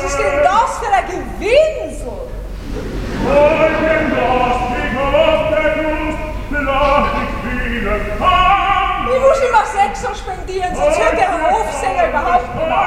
ist denn das für ein Gewinsel? Ich muss immer 6 spendieren, sonst hört der Hofsänger überhaupt nicht auf.